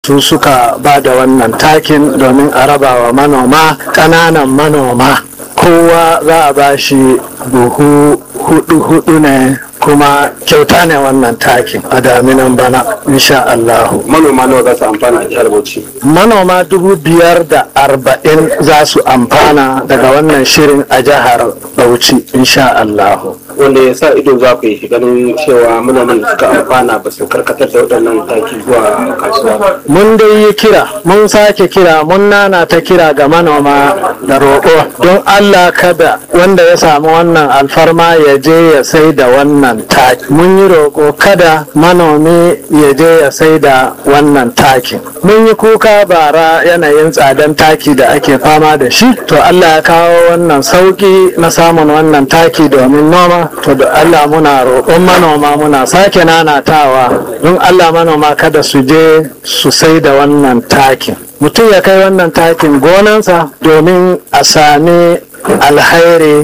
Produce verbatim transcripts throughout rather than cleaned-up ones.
su suka ba da wannan takin domin a raba wa manoma ƙananan manoma. Kowa za a ba shi buhu hudu hudu ne, kuma kyauta ne wannan takin a daminan bana insha Allah. Manoma nawa za su amfana a jihar Bauchi? Manoma dubu biyar da arba'in za su amfana daga wannan shirin a jihar Bauchi insha Allah. Wanda ya sa ido za ku yi ganin cewa manoman da suka amfana ba su karkatar da waɗannan taki zuwa kasuwa. Mun dai yi kira, mun sake kira, mun nana ta kira ga manoma da roƙo don Allah kada wanda ya samu wannan alfarma ya je ya sai da wannan taki. Mun yi roƙo kada manomi ya je ya sai da wannan takin. Mun yi kuka bara yanayin tsadan taki da ake fama da shi, to Allah ya kawo wannan sauƙi na samun wannan taki domin noma. To da Allah muna roƙon manoma, muna sake nanatawa don Allah manoma kada su je su sai da wannan takin. Mutum ya kai wannan takin gonansa domin a sami alhairi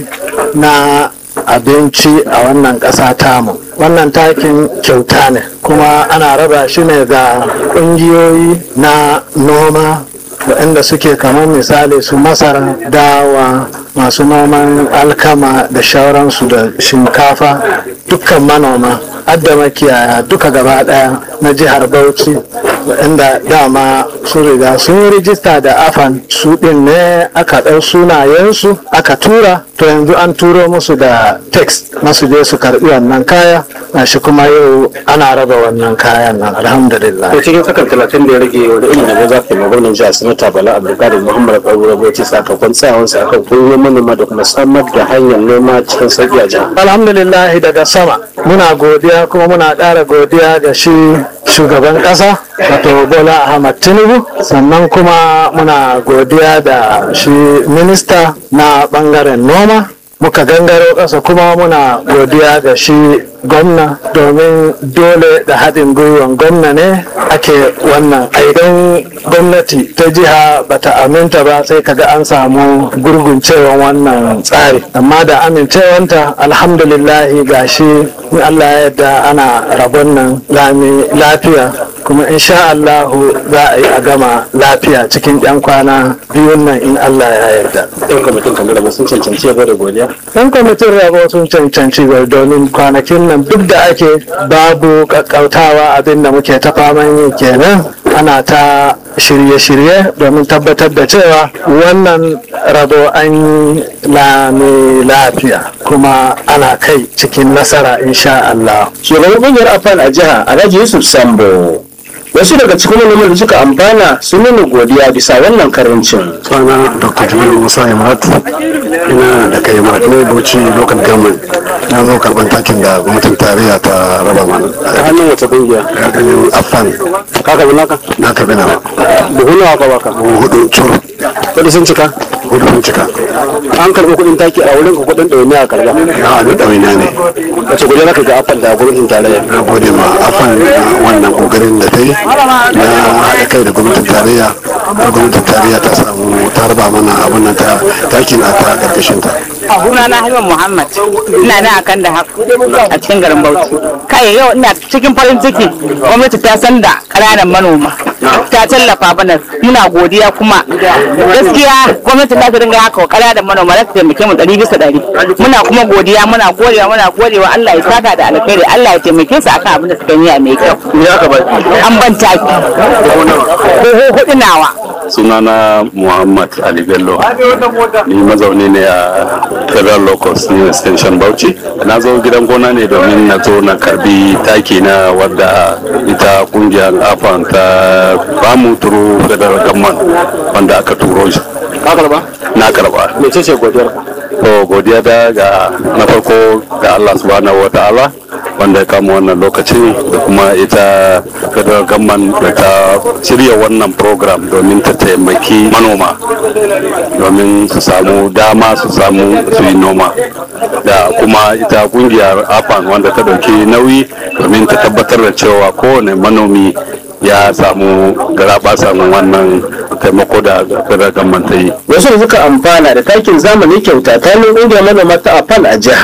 na abinci a wannan ƙasa tamu. Wannan takin kyauta ne, kuma ana raba shi ne ga ƙungiyoyi na noma waɗanda suke kamar misali su masara, dawa, masu noman alkama da shauransu da shinkafa, dukkan manoma adda makiyaya duka gaba ɗaya na jihar Bauchi waɗanda dama sun riga sun yi rijista da afan su ɗin ne aka ɗau sunayensu aka tura, to yanzu an turo musu da text masu je su karɓi wannan kaya, na shi kuma yau ana raba wannan kayan nan alhamdulillah. To cikin sakan talatin da ya rage wani ilimin da za ka yi maganin jihar Sanata Bala Abdulkadir Muhammad Kaura Bauchi sakamakon tsayawansa akan kungiyoyin manoma da kuma samar da hanyar noma cikin sauƙi a jihar. Alhamdulillah daga sama muna godiya kuma muna ƙara godiya ga shi shugaban ƙasa wato Bola Ahmad Tinubu, sannan kuma muna godiya da shi minista na ɓangaren noma. Muka gangaro ƙasa kuma muna godiya ga shi gwamna, domin dole da haɗin gwiwan gwamna ne ake wannan. Idan gwamnati ta jiha bata aminta ba sai kaga an samu gurguncewan wannan tsari, amma da amincewanta alhamdulillahi gashi in Allah ya yarda ana rabon nan lami lafiya, kuma insha Allahu za a yi a gama lafiya cikin yan kwana biyun nan in Allah ya yarda. Yan kwamitin kamar da sun cancanci yabo da godiya? Yan kwamitin rabo sun cancanci domin kwanakin nan duk da ake babu kakkautawa, abin da muke ta faman yi kenan. Ana ta shirye-shirye domin tabbatar da cewa wannan rabo an yi lami lafiya kuma ana kai cikin nasara insha Allah. Shugaban kungiyar Afan a jiha Alhaji Yusuf Sambo, wasu daga cikin manoman da suka amfana sun nuna godiya bisa wannan karancin. Sana Doctor Jamilu Musa Yamatu, ina da kai ma ne Bauchi local government. Na zo karban takin da gwamnatin tarayya ta raba mana. A hannun wata kungiya? Afan. Ka karbi naka? Na karbi na. Buhu nawa ka baka? Buhu hudu cur. Kudi sun cika? Hudu sun cika. An karbi kudin taki a wurin ka kudin ɗawainiya a karba? Na da ɗawainiya ne. Wace godiya zaka ga Afan da gwamnatin tarayya? Na gode ma Afan wannan kokarin da ta yi na haɗa kai da gwamnatin tarayya. Gwamnatin tarayya ta samu ta raba mana abin nan ta takin a ta karkashin ta. Suna na Halima Muhammad, ina na akan da haku a cikin garin Bauchi. Kai yau ina cikin farin ciki, gwamnati ta san da ƙananan manoma, ta tallafa mana, muna godiya kuma gaskiya gwamnati ta dinga haka wa ƙananan manoma za ta taimake mu ɗari bisa ɗari. Muna kuma godiya, muna godewa, muna godewa Allah ya saka da alkhairi, Allah ya taimake su akan abin da suka yi mai kyau. An ban taki, ko hudu nawa. Sunana Muhammad Ali Bello, ni mazauni ne a Federal Locus New Extension Bauchi. Na zo gidan gona ne domin na zo na karbi taki na wadda ita kungiyar Afan ta bamu turu Federal Government wanda aka turo shi. Ka karba? Na karba. Mece ce godiyar? To godiya da ga na farko ga Allah subhanahu wa ta'ala wanda ya kama wannan lokacin da kuma ita Federal Government da ta shirya wannan program domin ta taimaki manoma domin su samu dama su samu su yi noma, da kuma ita kungiyar Afan wanda ta dauki nauyi domin ta tabbatar da cewa kowane manomi ya samu garaba samun wannan taimako da Federal Government ta yi. Wasu da suka amfana da takin zamani kyauta ta hannun kungiyar manoma ta Afan a jiha